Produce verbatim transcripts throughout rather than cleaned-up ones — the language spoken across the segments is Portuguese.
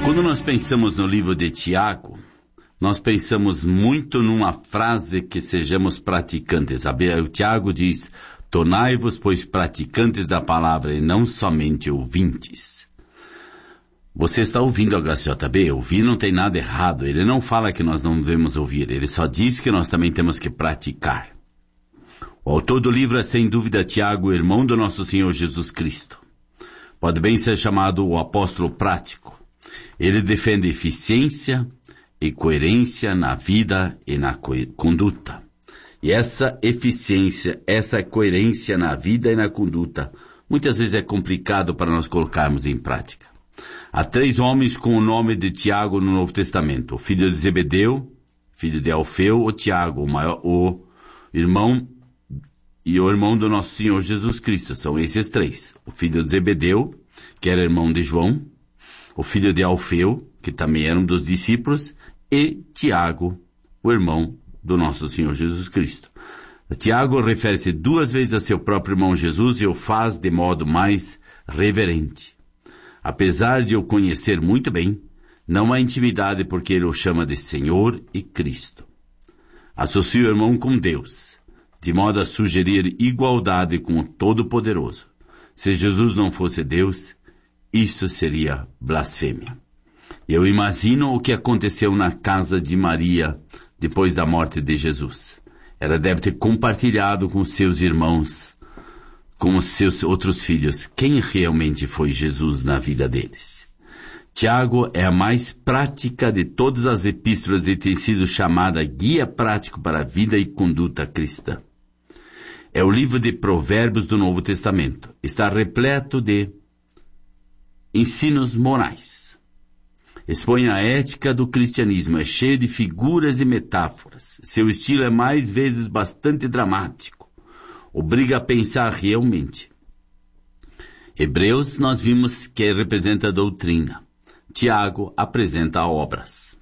Quando nós pensamos no livro de Tiago, nós pensamos muito numa frase que sejamos praticantes. O Tiago diz, tornai-vos, pois, praticantes da palavra e não somente ouvintes. Você está ouvindo a H C J B? Ouvir não tem nada errado. Ele não fala que nós não devemos ouvir. Ele só diz que nós também temos que praticar. O autor do livro é, sem dúvida, Tiago, irmão do nosso Senhor Jesus Cristo. Pode bem ser chamado o apóstolo prático. Ele defende eficiência e coerência na vida e na conduta. E essa eficiência, essa coerência na vida e na conduta, muitas vezes é complicado para nós colocarmos em prática. Há três homens com o nome de Tiago no Novo Testamento. O filho de Zebedeu, filho de Alfeu, o Tiago, o, maior, o irmão e o irmão do nosso Senhor Jesus Cristo. São esses três. O filho de Zebedeu, que era irmão de João, o filho de Alfeu, que também era um dos discípulos, e Tiago, o irmão do nosso Senhor Jesus Cristo. Tiago refere-se duas vezes a seu próprio irmão Jesus e o faz de modo mais reverente. Apesar de o conhecer muito bem, não há intimidade porque ele o chama de Senhor e Cristo. Associa o irmão com Deus, de modo a sugerir igualdade com o Todo-Poderoso. Se Jesus não fosse Deus, isso seria blasfêmia. Eu imagino o que aconteceu na casa de Maria depois da morte de Jesus. Ela deve ter compartilhado com seus irmãos, com os seus outros filhos, quem realmente foi Jesus na vida deles. Tiago é a mais prática de todas as epístolas e tem sido chamada guia prático para a vida e conduta cristã. É o livro de Provérbios do Novo Testamento. Está repleto de ensinos morais. Expõe a ética do cristianismo, é cheio de figuras e metáforas. Seu estilo é mais vezes bastante dramático. Obriga a pensar realmente. Hebreus nós vimos que representa a doutrina. Tiago apresenta obras.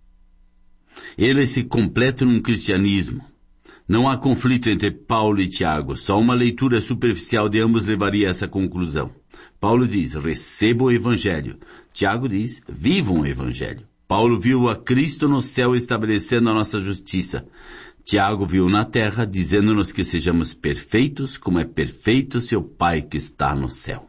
Eles se completam num cristianismo. Não há conflito entre Paulo e Tiago. Só uma leitura superficial de ambos levaria a essa conclusão. Paulo diz, receba o Evangelho. Tiago diz, vivam o Evangelho. Paulo viu a Cristo no céu estabelecendo a nossa justiça. Tiago viu na terra, dizendo-nos que sejamos perfeitos, como é perfeito seu Pai que está no céu.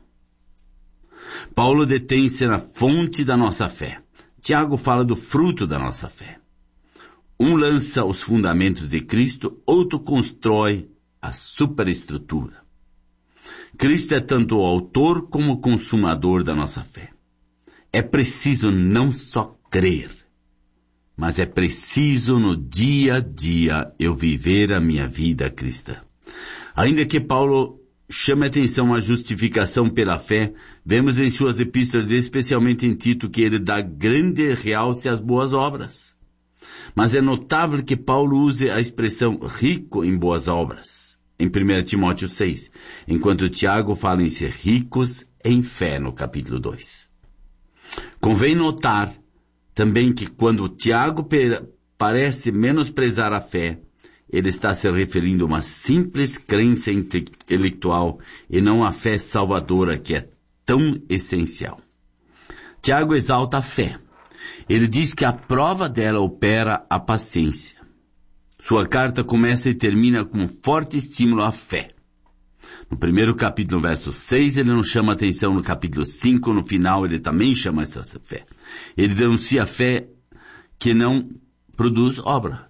Paulo detém-se na fonte da nossa fé. Tiago fala do fruto da nossa fé. Um lança os fundamentos de Cristo, outro constrói a superestrutura. Cristo é tanto o autor como o consumador da nossa fé. É preciso não só crer, mas é preciso no dia a dia eu viver a minha vida cristã. Ainda que Paulo chame atenção à justificação pela fé, vemos em suas epístolas, especialmente em Tito, que ele dá grande realce às boas obras. Mas é notável que Paulo use a expressão rico em boas obras, em primeiro Timóteo seis, enquanto Tiago fala em ser ricos em fé no capítulo dois. Convém notar também que quando Tiago parece menosprezar a fé, ele está se referindo a uma simples crença intelectual e não à fé salvadora que é tão essencial. Tiago exalta a fé. Ele diz que a prova dela opera a paciência. Sua carta começa e termina com um forte estímulo à fé. No primeiro capítulo, verso seis, ele não chama atenção. No capítulo cinco, no final, ele também chama essa fé. Ele denuncia a fé que não produz obra.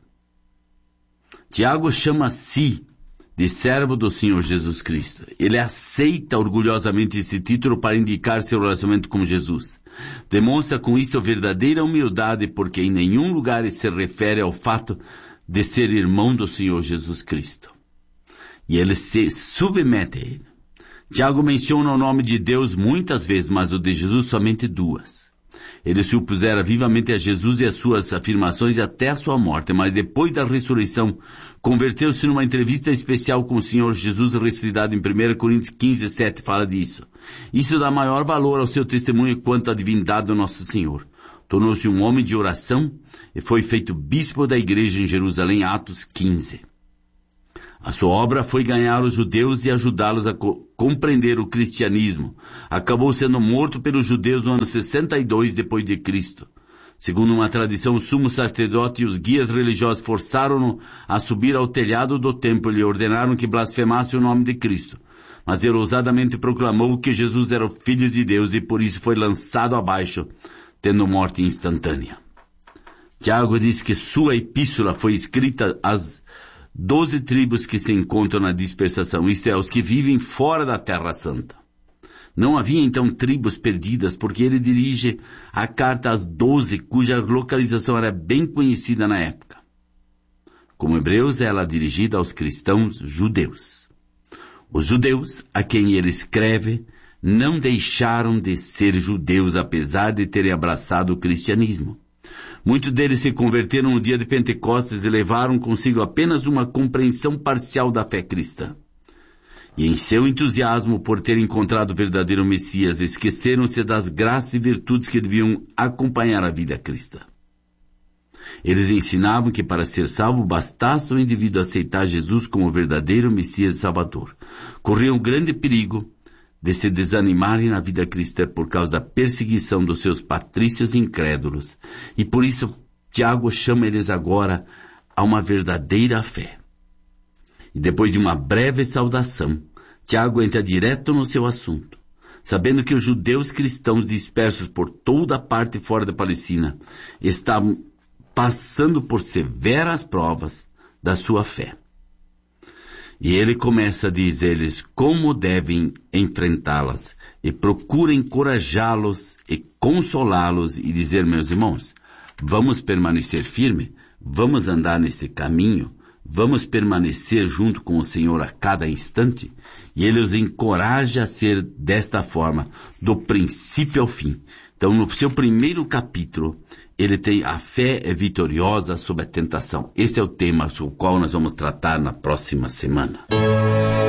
Tiago chama-se de servo do Senhor Jesus Cristo. Ele aceita orgulhosamente esse título para indicar seu relacionamento com Jesus. Demonstra com isso verdadeira humildade, porque em nenhum lugar ele se refere ao fato de ser irmão do Senhor Jesus Cristo. E ele se submete a ele. Tiago menciona o nome de Deus muitas vezes, mas o de Jesus somente duas. Ele se opusera vivamente a Jesus e as suas afirmações até a sua morte, mas depois da ressurreição, converteu-se numa entrevista especial com o Senhor Jesus ressuscitado. Em primeiro Coríntios quinze, sete fala disso. Isso dá maior valor ao seu testemunho quanto à divindade do nosso Senhor. Tornou-se um homem de oração e foi feito bispo da igreja em Jerusalém, Atos quinze. A sua obra foi ganhar os judeus e ajudá-los a co- compreender o cristianismo. Acabou sendo morto pelos judeus no ano sessenta e dois depois de Cristo. Segundo uma tradição, o sumo sacerdote e os guias religiosos forçaram-no a subir ao telhado do templo e lhe ordenaram que blasfemasse o nome de Cristo. Mas ele ousadamente proclamou que Jesus era o Filho de Deus e por isso foi lançado abaixo, tendo morte instantânea. Tiago diz que sua epístola foi escrita às doze tribos que se encontram na dispersação, isto é, os que vivem fora da Terra Santa. Não havia então tribos perdidas, porque ele dirige a carta às doze, cuja localização era bem conhecida na época. Como Hebreus, ela é dirigida aos cristãos judeus. Os judeus, a quem ele escreve, não deixaram de ser judeus, apesar de terem abraçado o cristianismo. Muitos deles se converteram no dia de Pentecostes e levaram consigo apenas uma compreensão parcial da fé cristã. E em seu entusiasmo por ter encontrado o verdadeiro Messias, esqueceram-se das graças e virtudes que deviam acompanhar a vida cristã. Eles ensinavam que para ser salvo bastasse o indivíduo aceitar Jesus como o verdadeiro Messias e Salvador. Corriam grande perigo de se desanimarem na vida cristã por causa da perseguição dos seus patrícios incrédulos. E por isso Tiago chama eles agora a uma verdadeira fé. E depois de uma breve saudação, Tiago entra direto no seu assunto. Sabendo que os judeus cristãos dispersos por toda a parte fora da Palestina estavam passando por severas provas da sua fé. E ele começa a dizer-lhes como devem enfrentá-las e procura encorajá-los e consolá-los e dizer, meus irmãos, vamos permanecer firme, vamos andar nesse caminho, vamos permanecer junto com o Senhor a cada instante. E ele os encoraja a ser desta forma, do princípio ao fim. Então, no seu primeiro capítulo, ele tem a fé é vitoriosa sobre a tentação. Esse é o tema sobre o qual nós vamos tratar na próxima semana.